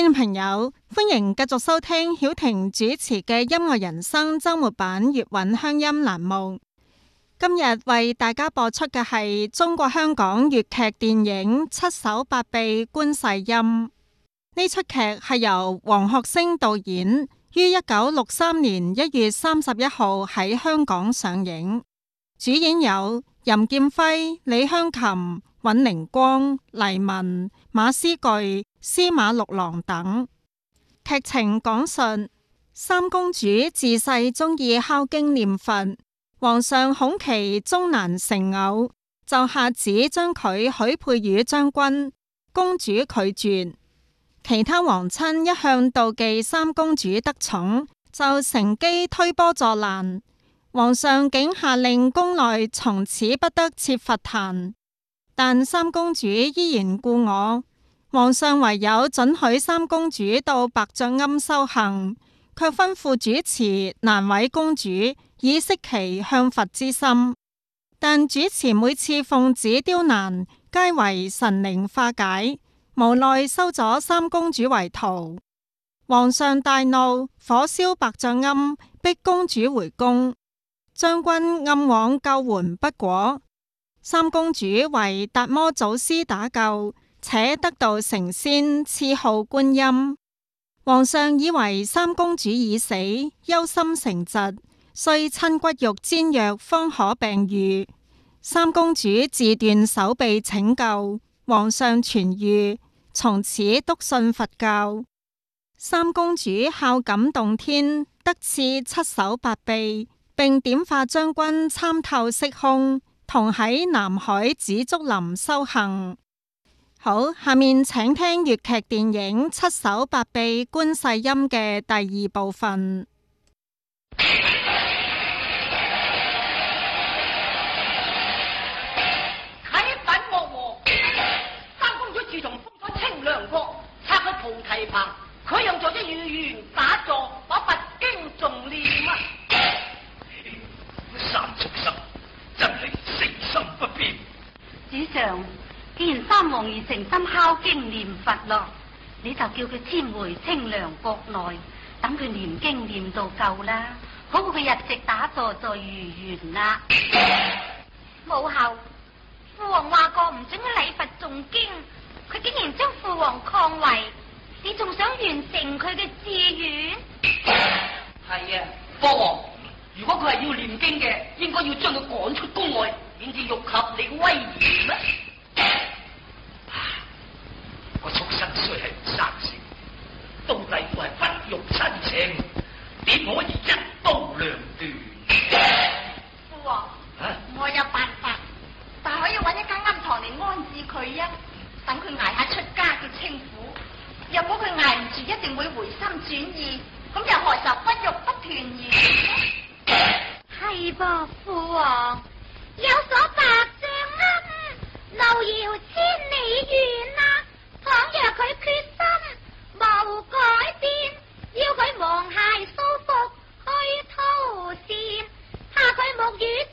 眾朋友，歡迎繼續收聽曉婷主持嘅音樂人生周末版粵韻鄉音欄目。今日為大家播出嘅係中國香港粵劇電影《七手八臂觀世音》。呢出劇係由黃學星導演，於1963年1月31號喺香港上映，主演有任劍輝、李香琴、尹寧光、黎文、馬思巨、司馬六郎等。劇情講述三公主自細中意敲經念佛，皇上恐其終難成偶，就下旨將佢許配予將軍。公主拒絕，其他皇親一向妒忌三公主得寵，就乘機推波助瀾。皇上竟下令宮內從此不得設佛壇，但三公主依然故我，皇上唯有准許三公主到白象庵修行，卻吩咐主持難為公主以息其向佛之心。但主持每次奉旨刁難，皆為神靈化解，無奈收咗三公主為徒。皇上大怒，火燒白象庵，逼公主回宮。將軍暗往救援不果，三公主為達摩祖師打救，且得道成仙，賜號觀音。皇上以為三公主已死，憂心成疾，遂趁骨肉煎藥方可病愈。三公主自斷手臂拯救，皇上痊愈，從此篤信佛教。三公主孝感動天，得賜七手八臂，並點化將軍參透色空，同喺南海紫竹林修行。好，下面請聽粵劇電影《七手八臂觀世音》嘅第二部分。 啟稟國王，三公主自從封咗清涼國，拆咗菩提棚，佢用咗啲御園打坐，把佛經誦念啊！ 三畜生真係誠心不變。 主上，既然三王兒誠心敲經念佛咯，你就叫佢遷回清涼國內，等佢念經念到夠啦，好過佢日直打坐在御園啦。 母后，父王話過唔准佢禮佛誦經，佢竟然將父王抗為，你仲想完成佢嘅志願？ 係啊，國王，如果佢係要念經嘅，應該要將佢趕出宮外，免至欲及你嘅威嚴啊！ 個畜生雖係唔生性，到底都係不育親情，點可以一刀兩斷？ 父王，我有辦法，但係可以揾一間庵堂嚟安置佢啊，等佢捱下出家嘅清苦。若果佢捱唔住，一定會回心轉意，咁又何愁不育不團圓？係噃，父王。